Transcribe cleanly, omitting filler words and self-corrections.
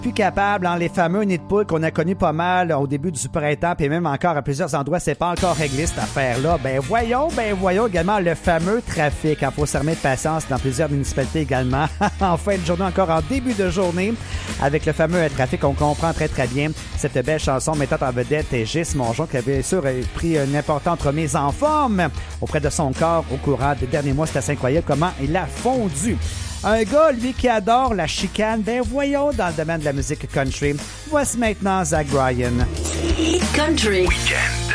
Plus capable, les fameux nids de poule qu'on a connus pas mal au début du printemps, puis même encore à plusieurs endroits, c'est pas encore réglé cette affaire-là. Ben voyons également le fameux trafic. Il faut s'armer de patience dans plusieurs municipalités également. En fin de journée, encore en début de journée, avec le fameux trafic, on comprend très très bien cette belle chanson mettant en vedette Gis Mongeon, qui avait bien sûr pris une importante remise en forme auprès de son corps au courant des derniers mois. C'est assez incroyable comment il a fondu. Un gars, lui, qui adore la chicane, ben voyons dans le domaine de la musique country. Voici maintenant Zach Bryan. Country. Weekend.